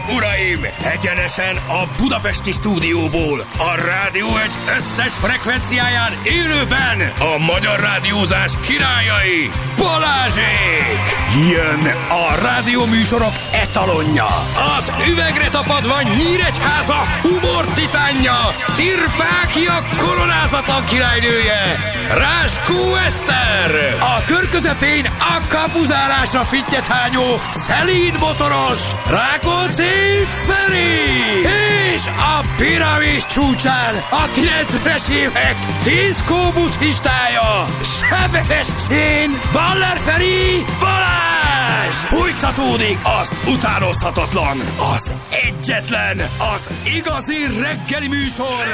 uraim! Egyenesen a budapesti stúdióból, a Rádió Egy összes frekvenciáján élőben a magyar rádiózás királyai, Balázsék! Jön a rádióműsorok etalonja, az üvegre tapadva Nyíregyháza humor titánja, Tirpákia koronázatlan királynője, Ráskó Eszter! A kör közepén a kapuzálásra fittyethányó szelíd motoros Rákóczi Feri! És a piramis csúcsán a 90-es évek diszkó buddhistája, Sebestyén Baller Feri Balázs! Fújtatódik az utánozhatatlan, az egyetlen, az igazi reggeli műsor,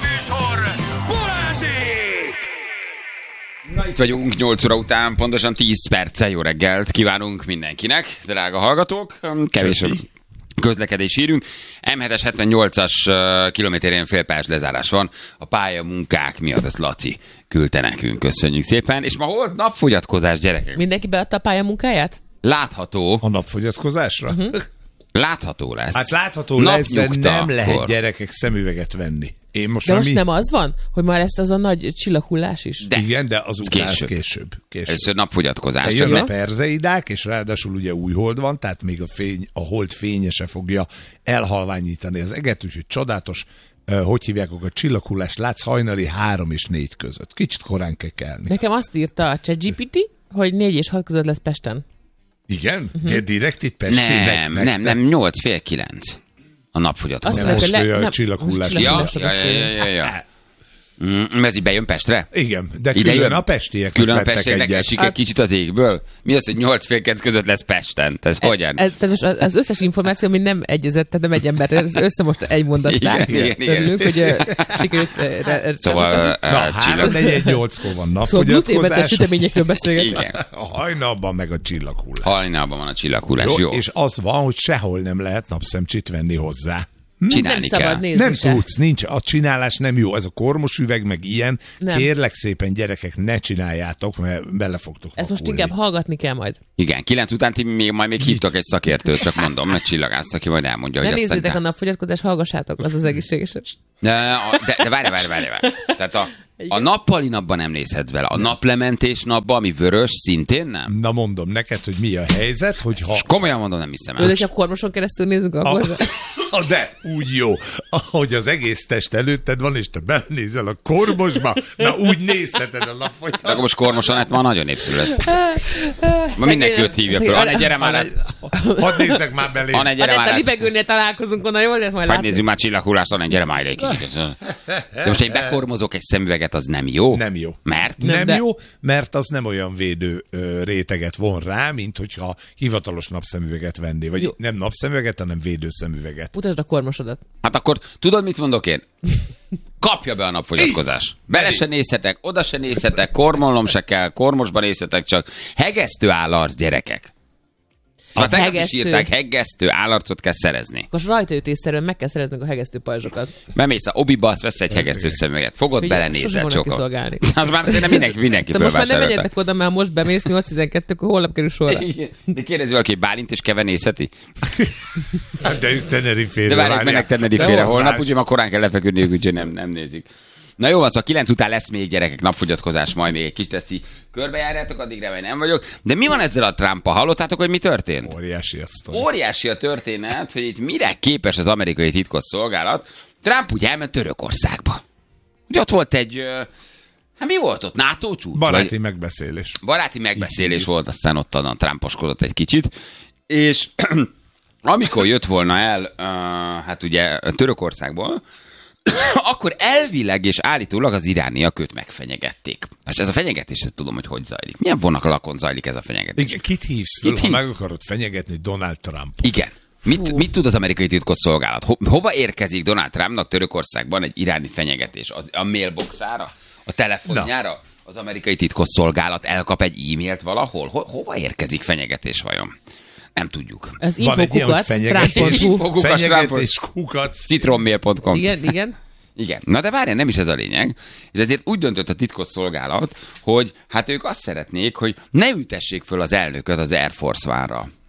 Balázsék! Na, itt vagyunk 8 óra után, pontosan 10 perccel. Jó reggelt kívánunk mindenkinek, drága hallgatók. Kevés közlekedés írünk. M7-es 78-as kilométerén félpályás lezárás van. A pályamunkák miatt, ezt Laci küldte nekünk. Köszönjük szépen. És ma hol napfogyatkozás, gyerekek? Mindenki beadta a pályamunkáját? Látható. A napfogyatkozásra? Látható lesz. Hát látható lesz, de nem lehet gyerekek szemüveget venni. Most nem az van, hogy már ezt az a nagy csillaghullás is? De. Igen, de az később. Először napfogyatkozás. Jön a perzeidák, és ráadásul ugye új hold van, tehát még a hold fénye se fogja elhalványítani az eget, úgyhogy csodálatos, hogy hívják, a csillaghullást látsz hajnali 3 és 4 között. Kicsit korán kell kelni. Nekem azt írta a ChatGPT, hogy 4 és 6 között lesz Pesten. Igen? De direkt itt Pestének? Nem, 8 fél 9. A napfogyatkozás. Most a csillaghullás. Ja. Ez így bejön Pestre? Igen, de külön a pestiek. Külön a pestieknek esik egy kicsit az égből? Mi az, hogy 8 fél 9 között lesz Pesten? Ez hogyan? Az összes információ, ami nem egyezett, tehát nem egy ember, össze most egy mondatnál. Igen. Örülünk, hogy sikerült... Szóval 3-4-8-kor van napfogyatkozás. Szóval gluténmentes süteményekről beszélgetünk. Igen. A hajnalban meg a csillaghullás. Hajnalban van a csillaghullás, jó. És az van, hogy sehol nem lehet napszemcsit venni hozzá. Csinálni nem kell. szabad Nem tudsz, nincs. A csinálás nem jó. Ez a kormos üveg, meg ilyen. Nem. Kérlek szépen, gyerekek, ne csináljátok, mert bele fogtok ezt most vakulni. inkább hallgatni kell majd. Igen, 9 után ti még hívtok egy szakértőt, csak mondom, mert csillagászt, aki majd elmondja, Ne hogy azt nézzétek a napfogyatkozást, hallgassátok, az egészséges. De várj. Tehát a nappali napban nem nézhetsz bele. A naplementés napban, ami vörös, szintén nem? Na mondom neked, hogy mi a helyzet, hogyha... És komolyan mondom, nem hiszem Ő, el. csak kormoson keresztül nézzük, akkor... De úgy jó, ahogy az egész test előtted van, és te belenézel a kormosba, na úgy nézheted a napfogyatkozást. De akkor most kormosan, hát ma nagyon népszerű lesz. Ma mindenki őt hívja föl. Anne, gyere már! Hadd nézzek már belé. Anne, gyere már! A libegőnél találkozunk onnan, jól lehet majd Hadd látni. nézzük már csillaghullás, Anne, gyere már egy kicsit. De most én bekormozok egy szemüveget, az nem jó? Nem jó. Mert? Nem jó, mert az nem olyan védő réteget von rá, mint hogyha hivatalos napszemüveget venné. Vagy nem napszemüveget, hanem védőszemüveget. Mutasd a kormosodat. Hát akkor tudod, mit mondok én? Kapja be a napfogyatkozás. Bele se nézhetek, oda se nézhetek, kormolnom se kell, kormosban nézhetek csak. Hegesztő állarc, gyerekek. Hát tegnap is írták, hegesztő állarcot kell szerezni. Akkor rajtaütésszerűen meg kell szereznünk a hegesztő pajzsokat. Bemész a Obiba, azt vesz egy hegesztő szemüveget. Fogod, belenézel sokat. sokat. Az már szerintem mindenki de most már nem fölvásárolta. menjetek oda, mert most bemész 8-12-kor, holnap kerül sorra. De kérdezi valaki, Bálint és Keve nézheti? De ők Tenerifére. De várják, mennek Tenerifére holnap, úgyhogy ma korán kell lefeküdniük, úgyhogy nem nézik. Na jó van, szóval 9 után lesz még, gyerekek, napfogyatkozás, majd még egy kis teszi. Körbejárjátok, addigra vagy nem vagyok. De mi van ezzel a Trump-a? Hallottátok, hogy mi történt? Óriási a történet, hogy itt mire képes az amerikai titkosszolgálat. Trump ugye elment Törökországba. Ugye ott volt egy... Hát mi volt ott? NATO csúcs? Baráti megbeszélés. Baráti megbeszélés volt, aztán ott onnan Trumposkodott egy kicsit. És amikor jött volna el, hát ugye Törökországból, akkor elvileg és állítólag az irániak őt megfenyegették. Most ez a fenyegetés, ezt tudom, hogy zajlik. Milyen vonalakon zajlik ez a fenyegetés? Igen, kit hívsz föl, ha meg akarod fenyegetni Donald Trump? Igen. Mit tud az amerikai titkosszolgálat? Hova érkezik Donald Trumpnak Törökországban egy iráni fenyegetés? A mailboxára? A telefonjára? Az amerikai titkosszolgálat elkap egy e-mailt valahol? Hova érkezik fenyegetés vajon? Nem tudjuk. Az van egy ilyen, hogy fenyegetés kukac. Citronmail.com. Igen. Igen. Na de várjál, nem is ez a lényeg. És ezért úgy döntött a titkosszolgálat, hogy hát ők azt szeretnék, hogy ne ültessék föl az elnököt az Air Force One-ra.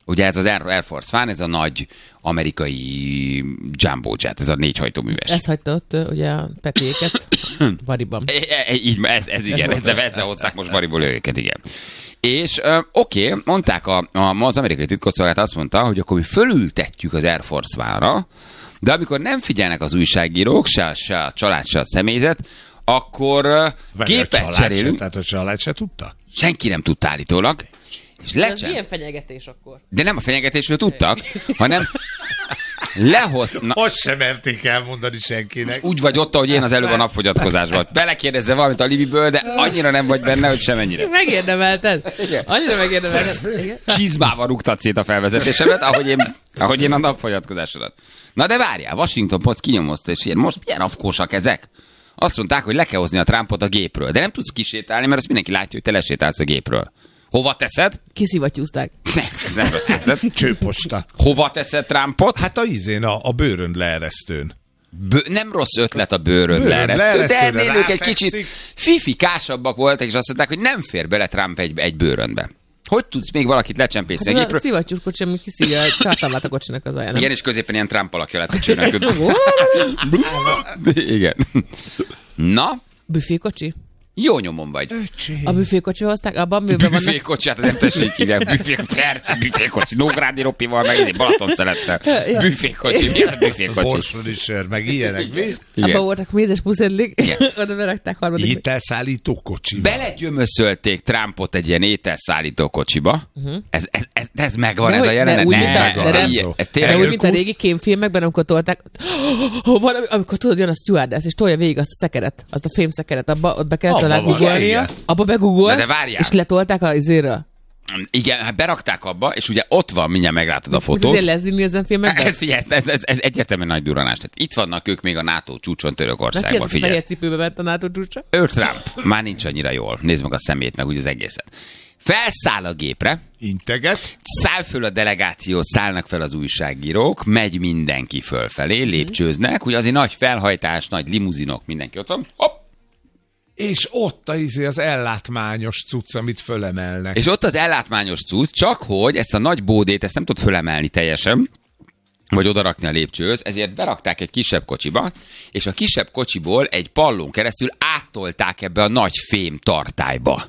ugye ez az Air Force One, ez a nagy amerikai jumbo jet, ez a 4 hajtóműves. Ezt hagyta ott ugye a Petéket Bariban. Így, ez igen, ezzel hozzák most Bariból őket, igen. És oké, mondták az amerikai titkosszolgálat azt mondta, hogy akkor mi fölültetjük az Air Force One-ra, de amikor nem figyelnek az újságírók, se a család, se a személyzet, akkor gépet cserélünk. Tehát a család se tudta? Senki nem tudta állítólag. És Ez milyen fenyegetés akkor? De nem a fenyegetésről tudtak, hanem lehoznak. Azt sem merték elmondani senkinek. Úgy vagy ott, ahogy én az előbb a napfogyatkozásban. Belekérdezze valamit a Libiből, de annyira nem vagy benne, hogy semennyire. Megérdemelted. Annyira megérdemelted. Csizmával rúgtad szét a felvezetésemet, ahogy én a napfogyatkozásodat. Na de várjál, Washington Post kinyomozta, és most milyen afkósak ezek? Azt mondták, hogy le kell hozni a Trumpot a gépről, de nem tudsz kisétálni, mert azt mindenki látja, hogy te lesétálsz a gépről. Hova teszed? Kiszivattyúzták. Nem rossz ötlet. Csőposta. Hova teszed Trumpot? Hát a bőrönd leeresztőn. Nem rossz ötlet a bőrönd leeresztő, de ennél ők egy kicsit fifikásabbak voltak, és azt mondták, hogy nem fér bele Trump egy bőröndbe. Hogy tudsz még valakit lecsempészni a Hát gépről? a szivattyús kocsi, ami kiszívja egy kártámlát a kocsinak az alján. Igen, és középen ilyen Trump alakja lett a csőnek. Igen. Na? Büfékocsi? Jó nyomon vagy. A büfékocsi hozták, abban műben vannak. Büfékocsi, hát nem tessék hívják. Persze, büfékocsi. Nógrádi Ropival, meg idén Balaton szelettel. Büfékocsi. Mi az a büfékocsi? Borsodi sör, meg ilyenek. Abban voltak mézes puszedlik. Oda berakták harmadik. Ételszállító kocsiba. Belegyömöszölték Trumpot egy ilyen ételszállító kocsiba. Ez megvan, ez a jelenet. Ez tényleg úgy, mint a régi kémfilmekben, amikor tolták, amikor tudod, jön a stewardess, és tolja végig azt a szekeret, azt a fémszekeret, abba ott be kellett talán googolnia, abba begoogolt, és letolták az izéről. Igen, hát berakták abba, és ugye ott van, mindjárt meglátod a fotót. Ezért Leslie Nielsen filmekben? Ez egyértelműen nagy duranás. Tehát itt vannak ők még a NATO csúcson Törökországban. Ki az, hogy fehér cipőbe ment a NATO csúcsra? Trump. Már nincs annyira jól. Nézd meg a szemét, meg úgy az egészet. Felszáll a gépre. Integet. Száll föl a delegáció, szállnak fel az újságírók, megy mindenki fölfelé, lépcsőznek. Ugye azért nagy felhajtás, nagy limuzinok, mindenki ott van. Hopp! És ott az ellátmányos cucc, amit fölemelnek. És ott az ellátmányos cucc, csak hogy ezt a nagy bódét, ezt nem tud fölemelni teljesen, vagy odarakni a lépcsőhöz, ezért berakták egy kisebb kocsiba, és a kisebb kocsiból egy pallón keresztül áttolták ebbe a nagy fém tartályba.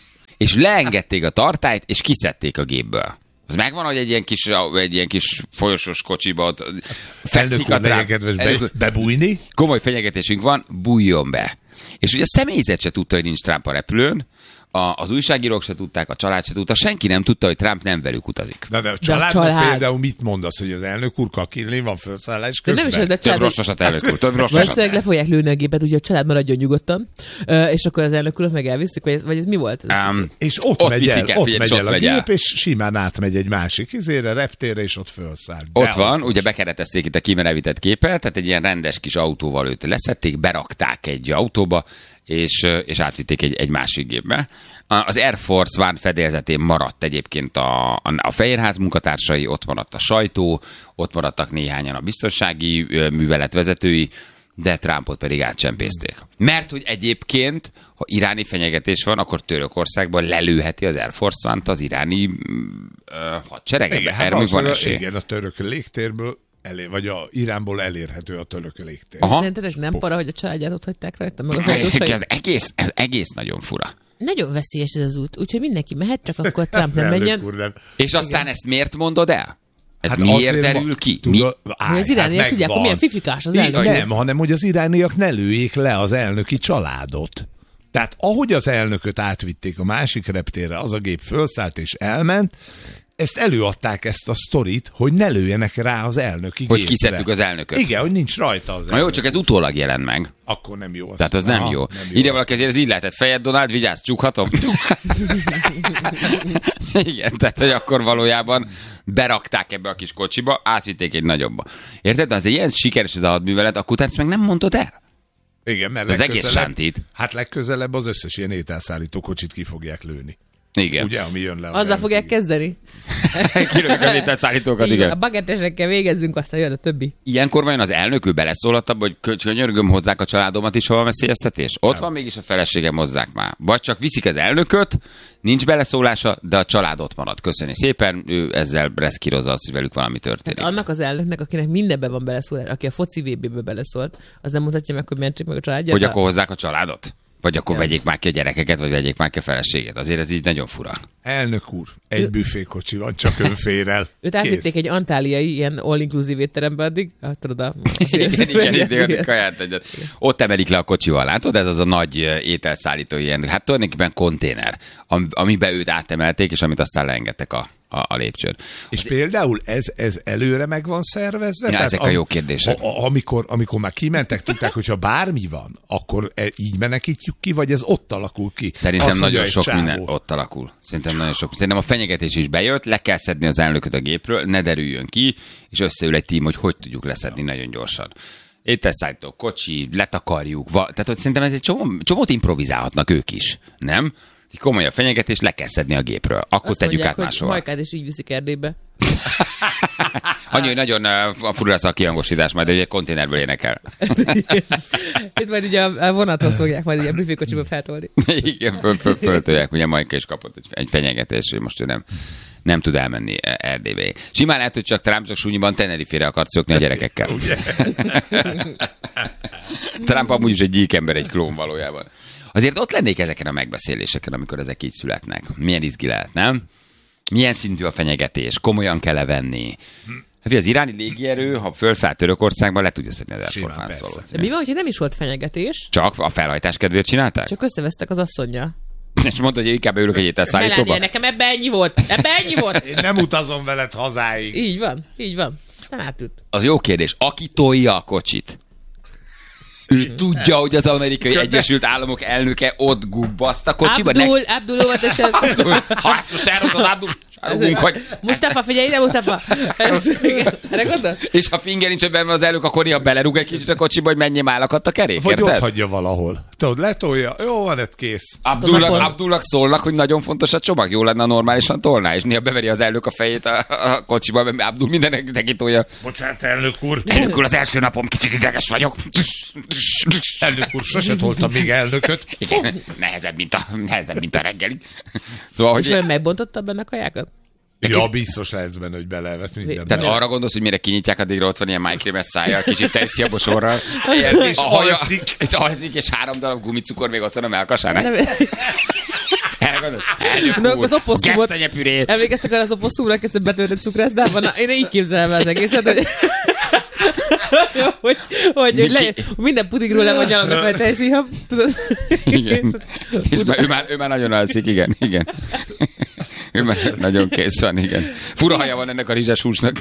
És leengedték a tartályt, és kiszedték a gépből. Az megvan, hogy egy ilyen kis folyosós kocsiba ott fekszik a Trump. Bebújni? Komoly fenyegetésünk van, bújjon be. És ugye a személyzet se tudta, hogy nincs Trump a repülőn, az újságírók se tudták, a család se tudta, senki nem tudta, hogy Trump nem velük utazik. De a családnak például mit mondasz, hogy az elnök úr kakilni van felszállás közben? De nem is, több rostosat elnök úr, több rostosat. Valószínűleg le fogják lőni a gépet, úgyhogy a család maradjon nyugodtan, és akkor az elnök urat meg elviszik, vagy ez mi volt? És ott megy el a gép, és simán átmegy egy másik reptérre, és ott felszáll. Ott van, ugye bekeretezték itt a kimerevített képet, tehát egy ilyen rendes kis autóval őt leszették, berakták egy autóba, és átvitték egy másik gépbe. Az Air Force One fedélzetén maradt egyébként a Fehérház munkatársai, ott maradt a sajtó, ott maradtak néhányan a biztonsági művelet vezetői, de Trumpot pedig átcsempészték. Mert hogy egyébként, ha iráni fenyegetés van, akkor Törökországban lelőheti az Air Force One-t az iráni hadsereg. Igen, a török légtérből vagy a Iránból elérhető a török légtér. Szerintetek nem para, hogy a családját ott hagyták rajta meg az autósait? Ez egész nagyon fura. Nagyon veszélyes ez az út, úgyhogy mindenki mehet, csak akkor Trump nem menjen. És aztán ezt miért mondod el? Ez hát miért derül ki? Az irániak tudják, hogy milyen fifikás az elnök. Nem, hanem hogy az irániak ne lőjék le az elnöki családot. Tehát ahogy az elnököt átvitték a másik reptérre, az a gép fölszállt és elment, ezt előadták ezt a sztorit, hogy ne lőjenek rá az elnöki gépre. Hogy kiszedtük az elnököt. Igen, hogy nincs rajta az elnök. Na jó, csak ez utólag jelent meg. Akkor nem jó. Tehát az nem jó. Ide valaki ezért ez így lehetett. Fejed, Donald, vigyázz, csukhatom. Igen, tehát hogy akkor valójában berakták ebbe a kis kocsiba, átvitték egy nagyobba. Érted? De azért ilyen sikeres ez a hadművelet, akkor ezt meg nem mondod el? Igen, mert az egész sántít. Hát legközelebb az összes ilyen ételszállító kocsit ki fogják lőni. Igen. Ugye, ami jön le. Azzal fogják kezdeni. Kilövik az ételszállítókat, igen. A bagettesekkel végezzünk, aztán jön a többi. Ilyenkor vajon az elnök ő beleszólhat abba, hogy könyörgöm, hozzák a családomat is, hol van veszélyeztetés? Ott van mégis a feleségem, hozzák már. Vagy csak viszik az elnököt, nincs beleszólása, de a család ott marad. Köszönjük szépen, ő ezzel reszkírozza azt, hogy velük valami történik. Hát annak az elnöknek, akinek mindenben van beleszólás, aki a foci VB-be beleszólt, az nem mutatja meg, hogy mentsék meg a családját. Hogy akkor hozzák a családot? Vagy akkor vegyék már ki a gyerekeket, vagy vegyék már ki a feleséget. Azért ez így nagyon fura. Elnök úr, egy büfékocsi van, csak önférel. Őt átvitték egy antáliai, ilyen all-inclusive étterembe addig. Tudod, igen, kaját egyet. Ott emelik le a kocsival, látod? Ez az a nagy ételszállító ilyen, hát tulajdonképpen konténer, amiben őt átemelték, és amit aztán leengedtek a lépcsőn. És például ez előre meg van szervezve? Ja, ezek a jó kérdések. Amikor már kimentek, tudták, hogyha bármi van, akkor így menekítjük ki, vagy ez ott alakul ki? Szerintem azt nagyon sok minden ott alakul. Szerintem a fenyegetés is bejött, le kell szedni az elnököt a gépről, ne derüljön ki, és összeül egy tím, hogy tudjuk leszedni nagyon gyorsan. Ételszállító, kocsi, letakarjuk. Tehát ott szerintem ez egy csomót improvizálhatnak ők is, nem? Komoly a fenyegetés, le kell szedni a gépről. Akkor azt tegyük át máshol. Majkát is így viszik Erdélybe. Annyi, hogy nagyon furul lesz a kihangosítás, majd egy konténerből énekel. Itt majd ugye a vonathoz fogják majd ugye a büfékocsiba feltolni. Igen, föltolják. Ugye Majka is kapott egy fenyegetés, hogy most ő nem tud elmenni Erdélybe. Simán lehet, hogy csak Trump csak súnyiban Tenerifére akart szökni a gyerekekkel. Trump amúgy is egy gyík ember, egy klón valójában. Azért ott lennék ezeken a megbeszéléseken, amikor ezek így születnek. Milyen izgi lehet, nem? Milyen szintű a fenyegetés? Komolyan kell venni? Hát az iráni légierő, ha felszállt Törökországban, le tudja szedni az Air Force One-t. De mi van, hogyha nem is volt fenyegetés? Csak a felhajtás kedvéért csinálták? Csak összevesztek az asszonnyal. És mondta, hogy inkább ülök egy ételszállítóba. Nekem ebben ennyi volt. Én nem utazom veled hazáig. Így van. Aztán átült. Az jó kérdés. Aki tolja a kocsit, ő tudja, hogy az Amerikai Egyesült Államok elnöke ott gubbaszt a kocsiba. Abdul óvatosan. Ha ezt most elrotod, Abdul, hogy... Mustafa, figyelj ide, Mustafa! Erre gondolsz? És ha finger nincs benne az elnök, akkor néha belerúg egy kicsit a kocsiba, hogy menjél már akadt a kerék, vagy ott hagyja valahol. Tudod, letolja, jó van, ez kész. Abdulnak szólnak, hogy nagyon fontos a csomag, jó lenne, normálisan tolná, és néha beveri az elnök a fejét a kocsiba, mert Abdul mindenek neki tolja. Bocsánat, elnök úr. Elnök úr, az első napom, kicsit ideges vagyok. Elnök úr, sose toltam még elnököt. Igen, nehezebb, mint a reggeli. Szóval, hogy... És ön megbontotta benne a kajákat? Ja, biztos lehetsz benne, hogy belevet minden. Tehát arra gondolsz, hogy mire kinyitják, addigra ott van ilyen májkrémes szájjal, kicsit teszi a bosorral. És alszik, és 3 darab gumicukor még ott van a melkasán. Az oposszumot. Emlékeztek arra az oposszumra, kezdve betöltött cukrászdában? Én így képzelem el az egészet, hogy minden pudigról le van nyalangat, vagy teszi, ha tudod. Igen. És ő már nagyon alszik, igen. Ő már nagyon kész van, igen. Fura haja van ennek a rizses húsnak.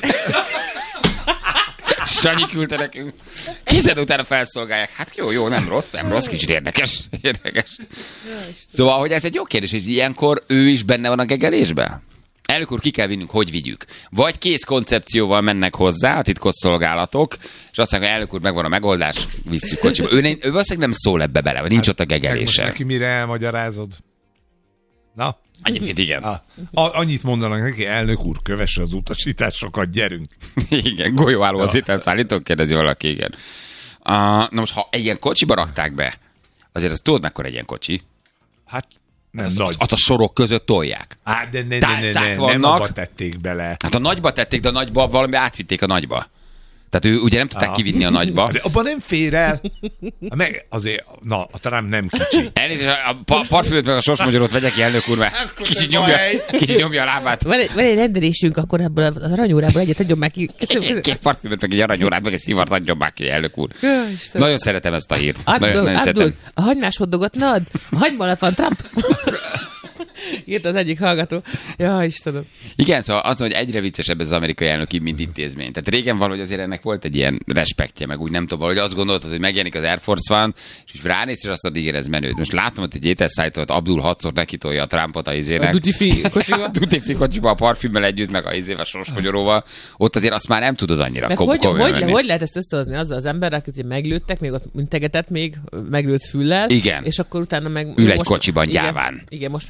Sanyi küldte nekünk. Kézed utána felszolgálják. Hát jó, nem rossz, kicsit érdekes. Szóval, hogy ez egy jó kérdés, és ilyenkor ő is benne van a gegelésben? Elnök úr, ki kell vinnünk, hogy vigyük. Vagy kész koncepcióval mennek hozzá a titkosszolgálatok, és azt mondják, hogy elnök úr, megvan a megoldás, visszük kocsiba. Ő valószínűleg nem szól ebbe bele, vagy nincs ott a gegelése. Most neki mire elmagyarázod? Na? Egyébként igen. Annyit mondanak neki, elnök úr, kövesse az utasításokat, gyerünk. Igen, golyóálló az ételszállítók, kérdezi valaki, igen. Na most, ha egy ilyen kocsiba rakták be, azért azt tudod, mekkora egy ilyen kocsi? Hát nem nagy. Azt a sorok között tolják. De nem abba tették bele. Hát a nagyba tették, de a nagyba valami átvitték a nagyba. Tehát ő ugye nem tudták kivinni a nagyba. De abban nem fér el. Azért, a Trump nem kicsi. Elnézést, a parfümöt meg a sorsmagyarót vegye ki, elnök úr, mert kicsit nyomja a lábát. Van egy rendelésünk, akkor ebből az aranyórából egyet adjon már ki. Két parfümöt, meg egy aranyórát, meg egy szivart adjon már ki, elnök úr. Nagyon szeretem ezt a hírt. Abdul, a hagymás hoddogot ne add. A hagyma alatt van Trump. Írt az egyik hallgató. Ja, Istenem. Igen, szóval az, hogy egyre viccesebb ez az amerikai elnöki, mint intézmény. Tehát régen valahogy azért ennek volt egy ilyen respektje, meg úgy nem tudom, valahogy azt gondoltad, hogy megjelenik az Air Force One, és úgy ránéz, és azt mondod, igen, ez menőd. Most látom, hogy egy ételszállítót Abdul 6-szor nekitolja a Trumpot a izének. A duty-free kocsiba. Duty-free kocsiba, a parfümmel együtt, meg a izével sorsmagyaróval. Ott azért azt már nem tudod annyira. Hogy lehet ezt összehozni azzal az emberrel, akit meglőttek, még ott integetett még, meglőtt füllel. Igen. És akkor utána meg... Ül egy kocsiban gyáván. Igen, most meg már nem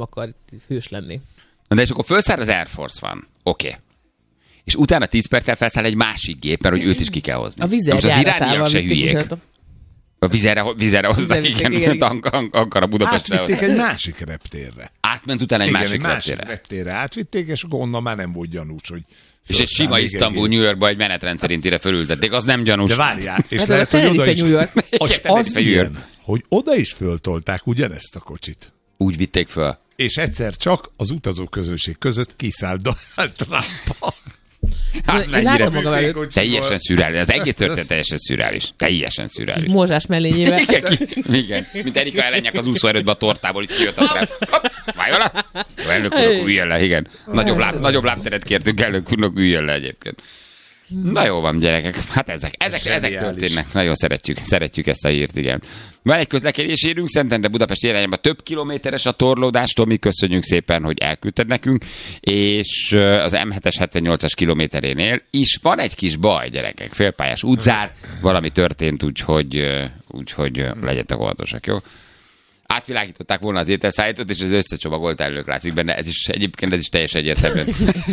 akar hős lenni. De és akkor felszáll az Air Force van. Oké. És utána 10 perccel felszáll egy másik gép, mert hogy őt is ki kell hozni. A Vizer járatával se hülyék. A Vizerre hozzák, igen, Ankara Budapestre. Átvitték egy másik reptérre. Átment utána egy másik reptérre. Átvitték, és akkor onnan már nem volt gyanús, hogy... És egy sima Isztambul, New Yorkba egy menetrend szerintire fölültették, az nem gyanús. De várjál, és lehet, hogy oda is... Az ilyen, hogy oda is föltolták ugyanezt a kocsit. Úgy vitték föl. És egyszer csak az utazóközönség között kiszállt Donald Trump. Az mennyire teljesen szürreális. Az egész történet teljesen szürreális. Teljesen szürreális. Mózsás mellényével. Igen. Mint Erika Ellenyak az úszóerődbe a tortából, itt kijött a trám. Várj vele! Elnök úrnak üljön le, igen. Nagyobb lábteret kértünk, elnök úrnak üljön le egyébként. Na jó van, gyerekek. Hát ezek történnek. Nagyon szeretjük ezt a hírt, igen. Van egy közlekedési hírünk, Szentendre Budapest irányában több kilométeres a torlódás. Tomi, köszönjük szépen, hogy elküldted nekünk. És az M7-es 78-as kilométerénél is van egy kis baj, gyerekek. Félpályás útzár, valami történt, úgyhogy legyetek óvatosak, jó? Átvilágították volna az ételszállítót, és az összecsomagolt elők látszik benne. Ez is teljes egyértelműen.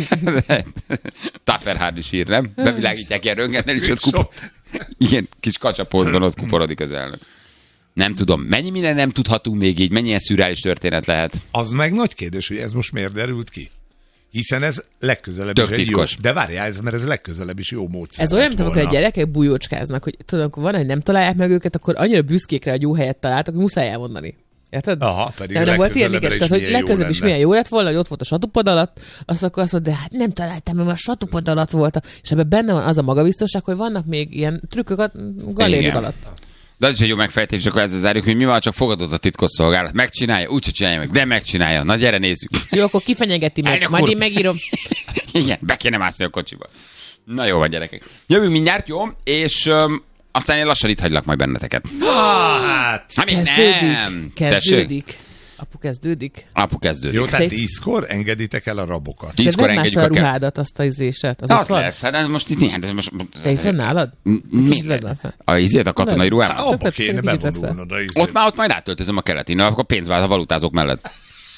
Tafferhard is hír, nem? Bevilágítják ilyen röntgennel, és ott igen, kis kacsapózban ott kuporodik az elnök. Nem tudom, mennyi minden nem tudhatunk még így, mennyi ilyen szürreális történet lehet. Az meg nagy kérdés, hogy ez most miért derült ki? Hiszen ez legközelebb is egy jó... De várjál, mert ez legközelebb is jó módszer. Ez olyan, mint amikor a gyerekek bujócskáznak, hogy tudom, akkor van, hogy nem találják meg őket, akkor annyira büszkékre, hogy jó helyet találtak, hogy muszáj elmondani. Érted? Aha, pedig nem volt ilyen, tehát, hogy legközelebb is milyen jó lett volna, hogy ott volt a satupod alatt, akkor azt mondta, de hát nem találtam, mert a satupod alatt volt. És ebben benne van az a magabiztosság, hogy vannak még ilyen trükkök a galérik alatt. De az is egy jó megfejtés, és akkor ezzel zárjuk, hogy mi van, csak fogadott a titkosszolgálat. Megcsinálja, úgyse csinálja meg, de megcsinálja. Na gyere, nézzük. Jó, akkor kifenyegeti meg, majd én megírom. Igen, be kéne mászni a kocsiba. Na jó van, gyerekek. Jövünk mindjárt, jó? És aztán én lassan itt hagylak majd benneteket. Hát kezdődik. Apu kezdődik. Jó, tehát 10-kor engeditek el a rabokat. 10-kor engedjük a ruhádat, azt az ízéset. Az lesz, hát most itt néhány. Te is van nálad? A katonai ruhában? Abba kéne bevonulnod. Ott majd átöltözöm a keletin, akkor pénzvált a valutázók mellett.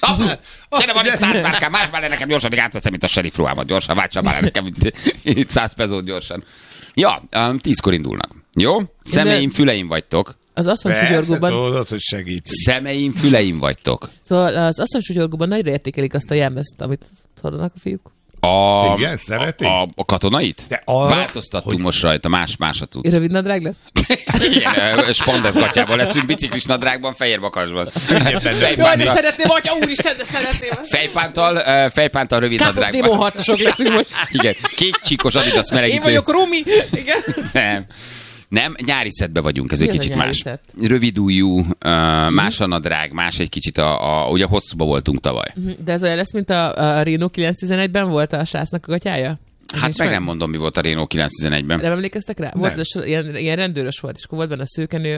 Gyere, van itt 100 márkám, más már nekem gyorsan, hogy átveszem, mint a sheriff ruhámat. Gyorsan, váltsam már nekem itt 100 pezót gyorsan. Ja, 10-kor indulnak. Jó? Szemeim, füleim vagytok. Az asszonysúgyorgóban... Tudod, hogy segít. Szemeim, füleim vagytok. Szóval az asszonysúgyorgóban nagyra értékelik azt a jelmezt, amit hordanak a fiúk. Igen, szeretik? A katonait? Változtattunk most rajta, más a cucc. Rövid nadrág lesz? Igen, spandesz gatyában leszünk, biciklis nadrágban, fehér bakasban. Jaj, de szeretném, atya úristen, de szeretném. Fejpántal, rövid nadrágban. Kápos démonharcosok leszünk most. Igen, kék csíkos Adidas melegítő. Én vagyok Rumi. Igen. Nem, nyári szedbe vagyunk, ez egy kicsit más. Rövidújú, más a nadrág, más egy kicsit, ugye hosszúba voltunk tavaly. De ez olyan lesz, mint a Renault 911-ben volt a sásznak a gatyája? Hát meg nem mondom, mi volt a Renault 911-ben. Nem emlékeztek rá? Volt ilyen rendőrös volt, és akkor volt benne a szőkenő,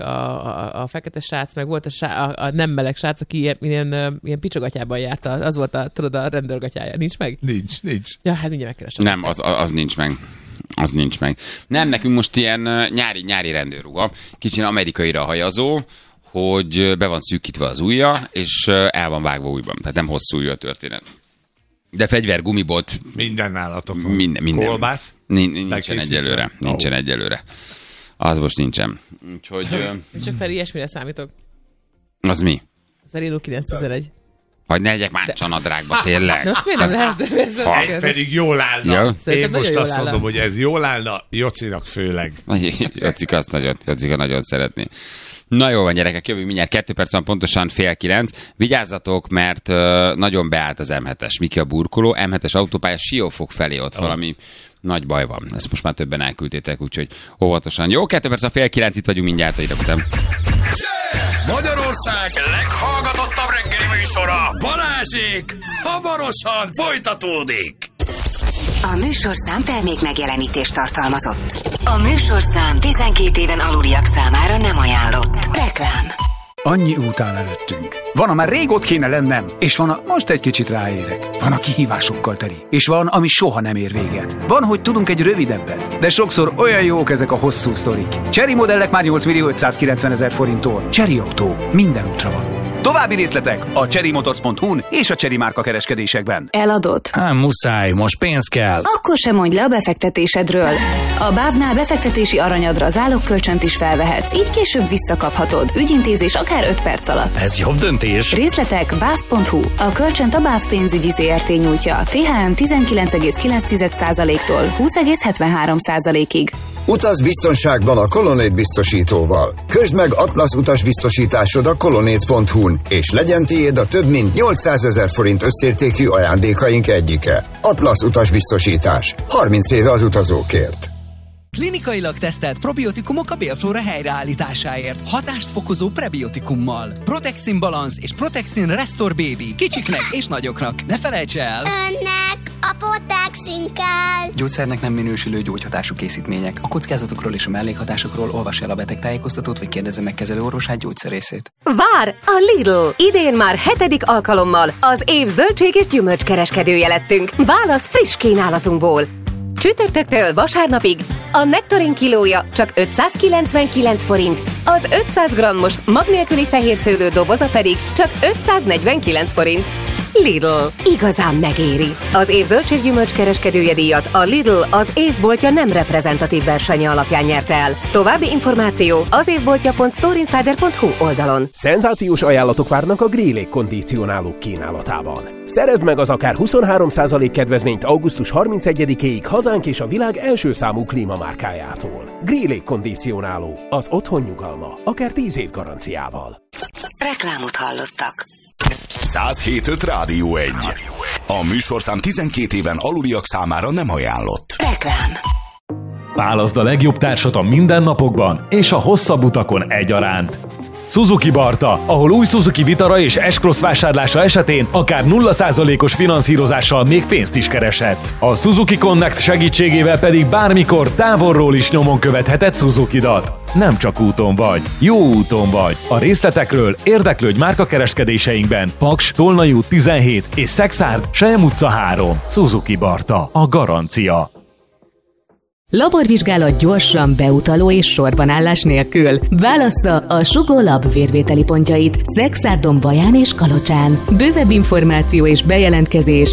a fekete srác, meg volt a nem meleg srác, aki ilyen picsogatyában járt, az volt a rendőrgatyája. Nincs meg? Nincs. Ja, hát mindjárt megkeresem. Nem, az nincs meg. Az nincs meg. Nem, nekünk most ilyen nyári rendőrruha, kicsit amerikaira hajazó, hogy be van szűkítve az ujja, és el van vágva újban. Tehát nem hosszú ujja a történet. De fegyver, gumibot. Minden nálatok van. Minden. Kolbász? Nincsen egyelőre. Nincsen egyelőre. Az most nincsen. Úgyhogy... Csak fel ilyesmire számítok. Az mi? Az a Renault 911. Hogy ne legyek már csanadrágba, tényleg. Most miért nem lehet? Pedig jól állna. Ja. Én most azt mondom, hogy ez jól állna, Jocinak főleg. Jocika nagyon szeretné. Na jó van, gyerekek, jövünk mindjárt 2 perc van, pontosan 8:30. Vigyázzatok, mert nagyon beállt az M7-es. Miki a burkoló, M7-es autópálya Siófok felé ott valami nagy baj van. Ezt most már többen elküldtétek, úgyhogy óvatosan. Jó, 2 perc van, 8:30, itt vagyunk mindjárt a ideg után. Magyarország leghallgatottabb reggeli műsora, Balázsék, hamarosan folytatódik. A műsorszám termék megjelenítést tartalmazott. A műsorszám 12 éven aluliak számára nem ajánlott. Reklám. Annyi út áll előttünk. Van, amár rég ott kéne lennem, és van, most egy kicsit ráérek. Van, a kihívásokkal teli, és van, ami soha nem ér véget. Van, hogy tudunk egy rövidebbet, de sokszor olyan jók ezek a hosszú sztorik. Chery modellek már 8.590.000 forinttól. Chery Autó. Minden útra való. További részletek a CherryMotors.hu-n és a Chery márka kereskedésekben. Eladod? Muszáj, most pénz kell. Akkor sem mondj le a befektetésedről. A BÁV-nál befektetési aranyadra zálogkölcsönt is felvehetsz, így később visszakaphatod. Ügyintézés akár 5 perc alatt. Ez jobb döntés. Részletek BÁV.hu. A kölcsönt a BÁV pénzügyi ZRT nyújtja. THM 19,9%-tól 20,73%-ig. Utaz biztonságban a Colonnade biztosítóval. Közd meg Atlasz utasbiztosításod a colonnade.hu-n, és legyen tiéd a több mint 800 000 forint összértékű ajándékaink egyike. Atlasz utasbiztosítás. 30 éve az utazókért. Klinikailag tesztelt probiotikumok a bélflóra helyreállításáért. Hatást fokozó prebiotikummal. Protexin Balance és Protexin Restore Baby. Kicsiknek és nagyoknak. Ne felejts el! Önnek a Protexin kell! Gyógyszernek nem minősülő gyógyhatású készítmények. A kockázatokról és a mellékhatásokról olvassa el a betegtájékoztatót, vagy kérdezze meg kezelőorvosát, gyógyszerészét. Vár a Lidl! Idén már 7. alkalommal az év zöldség és gyümölcs kereskedője lettünk. Válasz friss kínálatunkból. Csütörtöktől vasárnapig a nektarin kilója csak 599 forint, az 500 grammos mag nélküli fehérszőlő doboza pedig csak 549 forint. Lidl. Igazán megéri. Az év zöldséggyümölcs kereskedője díjat a Lidl az évboltja nem reprezentatív versenye alapján nyerte el. További információ az évboltja.storeinsider.hu oldalon. Szenzációs ajánlatok várnak a Grill légkondicionálók kínálatában. Szerezd meg az akár 23% kedvezményt augusztus 31-éig hazánk és a világ első számú klímamárkájától. Grill légkondicionáló. Az otthon nyugalma. Akár 10 év garanciával. Reklámot hallottak. 107.5 Rádió 1. A műsorszám 12 éven aluliak számára nem ajánlott. Reklám. Válaszd a legjobb társat a mindennapokban és a hosszabb utakon egyaránt. Suzuki Barta, ahol új Suzuki Vitara és S-Cross vásárlása esetén akár 0%-os finanszírozással még pénzt is kereshetsz. A Suzuki Connect segítségével pedig bármikor távolról is nyomon követheted Suzukidat. Nem csak úton vagy, jó úton vagy. A részletekről érdeklődj márkakereskedéseinkben. Paks, Tolnai út 17 és Szexárd, Selyem utca 3. Suzuki Barta, a garancia. Laborvizsgálat gyorsan, beutaló és sorbanállás nélkül. Válassza a Sugó Lab vérvételi pontjait Szexárdon, Baján és Kalocsán. Bővebb információ és bejelentkezés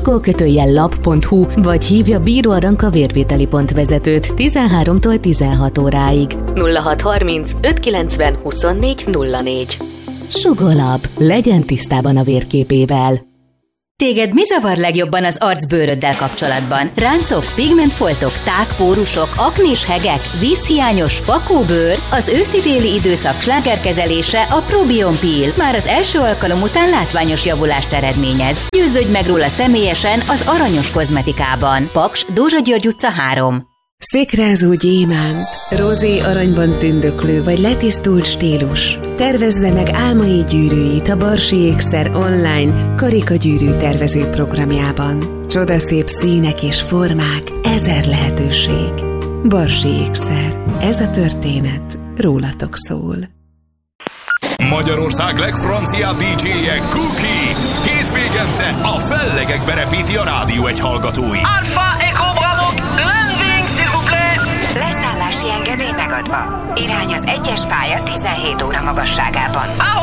sugó-lab.hu vagy hívja Bíró Aranka vérvételi pont vezetőt 13-tól 16 óráig. 0630 590 24 04. Sugó Lab. Legyen tisztában a vérképével. Téged mi zavar legjobban az arcbőröddel kapcsolatban? Ráncok, pigmentfoltok, tágpórusok, aknés hegek, vízhiányos fakóbőr? Az őszi-téli időszak slágerkezelése a Probion Peel. Már az első alkalom után látványos javulást eredményez. Győződj meg róla személyesen az Aranyos kozmetikában. Paks, Dózsa György utca 3. Székrázó gyémánt, rozé aranyban tündöklő vagy letisztult stílus. Tervezze meg álmai gyűrűit a Barsi Ékszer online karikagyűrű tervező programjában. Csodaszép színek és formák, 1000 lehetőség. Barsi Ékszer. Ez a történet rólatok szól. Magyarország legfranciább DJ-je Cookie. Hétvégente a fellegekbe repíti a Rádió 1 hallgatói. Alpha Echo Bravo, landing s'il vous plaît! Leszállási engedély megadva. Irány az 1-es pálya 17 óra magasságában.